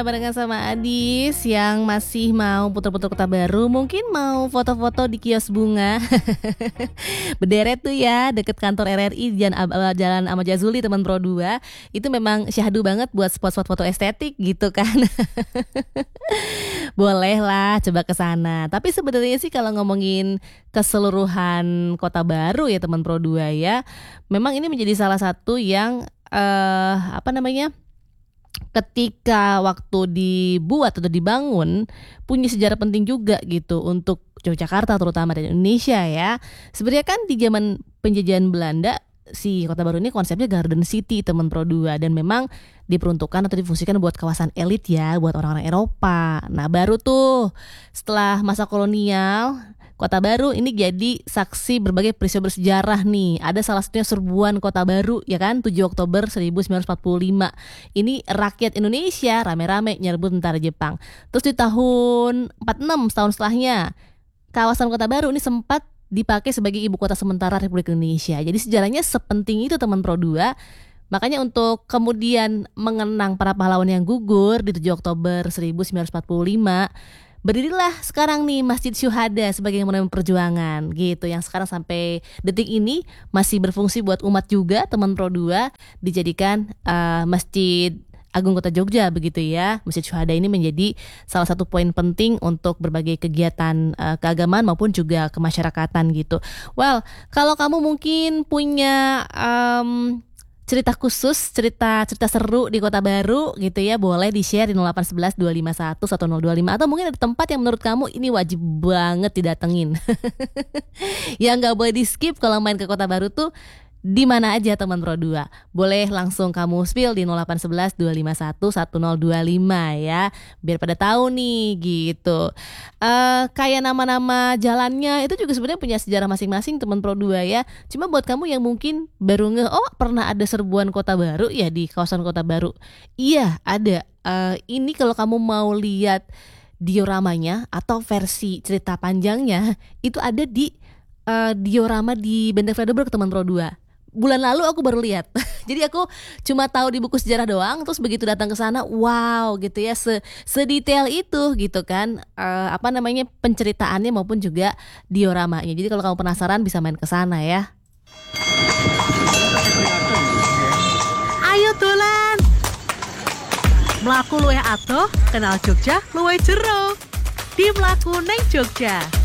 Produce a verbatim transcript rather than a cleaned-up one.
Barengan sama Adis yang masih mau putar-putar kota baru, mungkin mau foto-foto di kios bunga. Berderet tuh ya deket kantor R R I Jalan, Jalan Ahmad Jazuli teman Pro dua. Itu memang syahdu banget buat spot-spot foto estetik gitu kan. Boleh lah coba ke sana. Tapi sebenarnya sih kalau ngomongin keseluruhan kota baru ya teman Pro dua ya, memang ini menjadi salah satu yang eh, apa namanya? ketika waktu dibuat atau dibangun punya sejarah penting juga gitu untuk Yogyakarta terutama dan Indonesia ya. Sebenarnya kan di zaman penjajahan Belanda si Kota Baru ini konsepnya Garden City teman Pro dua, dan memang diperuntukkan atau difungsikan buat kawasan elit ya, buat orang-orang Eropa. Nah baru tuh setelah masa kolonial, Kota Baru ini jadi saksi berbagai peristiwa bersejarah nih. Ada salah satunya serbuan Kota Baru ya kan, tujuh Oktober seribu sembilan ratus empat puluh lima. Ini rakyat Indonesia rame-rame nyerbu tentara Jepang. Terus di tahun empat puluh enam, setahun setelahnya, kawasan Kota Baru ini sempat dipakai sebagai ibu kota sementara Republik Indonesia. Jadi sejarahnya sepenting itu teman Pro dua. Makanya untuk kemudian mengenang para pahlawan yang gugur di tujuh Oktober seribu sembilan ratus empat puluh lima, berdirilah sekarang nih Masjid Syuhada sebagai monumen perjuangan gitu, yang sekarang sampai detik ini masih berfungsi buat umat juga teman Pro dua, dijadikan uh, Masjid Agung Kota Jogja begitu ya. Masjid Syuhada ini menjadi salah satu poin penting untuk berbagai kegiatan uh, keagamaan maupun juga kemasyarakatan gitu. Well, kalau kamu mungkin punya um, cerita khusus, cerita cerita seru di Kota Baru gitu ya, boleh di-share di nol delapan satu satu dua lima satu satu nol dua lima, atau mungkin ada tempat yang menurut kamu ini wajib banget didatengin. Yang nggak boleh di-skip kalau main ke Kota Baru tuh di mana aja teman Pro dua. Boleh langsung kamu spill di nol delapan satu satu dua lima satu satu nol dua lima ya, biar pada tahu nih gitu. Uh, kayak nama-nama jalannya itu juga sebenarnya punya sejarah masing-masing teman Pro dua ya. Cuma buat kamu yang mungkin baru nge, oh pernah ada serbuan Kota Baru ya di kawasan Kota Baru. Iya ada. Uh, ini kalau kamu mau lihat dioramanya atau versi cerita panjangnya itu ada di uh, diorama di Benteng Vredenburg teman Pro dua. Bulan lalu aku baru lihat. Jadi aku cuma tahu di buku sejarah doang. Terus begitu datang ke sana, wow gitu ya, se sedetail itu gitu kan. Uh, apa namanya penceritaannya maupun juga dioramanya. Jadi kalau kamu penasaran bisa main ke sana ya. Ayo dolan. Mlaku luwih adoh, kenal Jogja luwih jero. Di Mlaku ning Jogja.